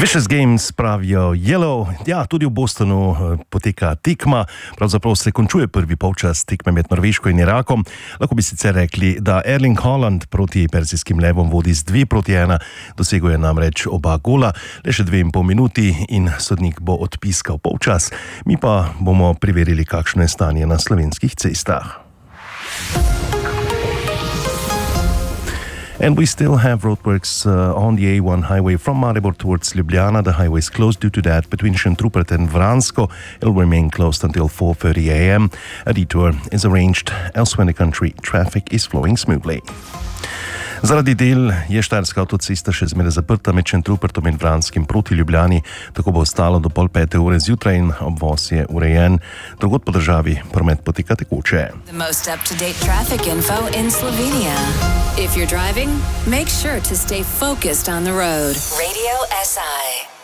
Vicious Games pravijo Yellow. Ja, tudi v Bostonu poteka tekma. Pravzaprav se končuje prvi polčas tekme med Norveško in Irakom. Lahko bi sicer rekli, da Erling Haaland proti Perzijskim levom vodi z 2-1. Dosegel je namreč oba gola, le še 2,5 minuti in sodnik bo odpiskal polčas. Mi pa bomo preverili, kakšno je stanje na slovenskih cestah. And we still have roadworks on the A1 highway from Maribor towards Ljubljana. The highway is closed due to that between Šentrupert and Vransko. It will remain closed until 4:30 a.m. A detour is arranged elsewhere in the country. Traffic is flowing smoothly. Zaradi del je štajerska avtocesta še zmeraj zaprta med Šentrupertom in Vranskim proti Ljubljani. Tako bo ostalo do 4:30 zjutraj in obvoz je urejen. Drugod po državi promet poteka tekoče. The most up-to-date traffic info in Slovenia. If you're driving, make sure to stay focused on the road. Radio SI.